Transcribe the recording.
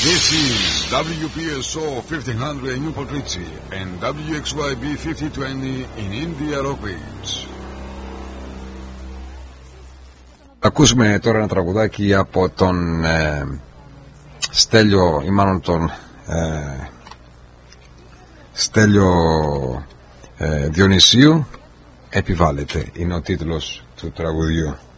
This is WPSO 1500 in Newport Richie and WXYB 5020 in India Rock Ridge. Ακούσουμε τώρα ένα τραγουδάκι από τον Στέλιο, ή μάλλον τον Στέλιο Διονυσίου. Επιβάλλεται είναι ο τίτλος του τραγουδιού.